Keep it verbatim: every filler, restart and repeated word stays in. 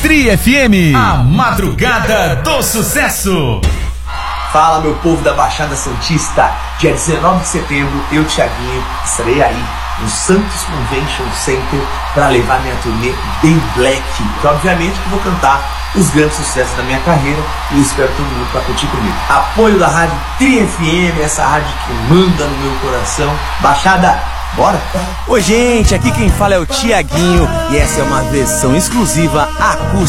Tri F M, a madrugada do sucesso. Fala, meu povo da Baixada Santista. Dia dezenove de setembro, eu, Thiaguinho, estarei aí no Santos Convention Center para levar minha turnê bem black. Que obviamente que vou cantar os grandes sucessos da minha carreira e espero todo mundo para curtir comigo. Apoio da rádio Tri F M, essa rádio que manda no meu coração. Baixada, bora? Oi, gente, aqui quem fala é o Thiaguinho e essa é uma versão exclusiva acústica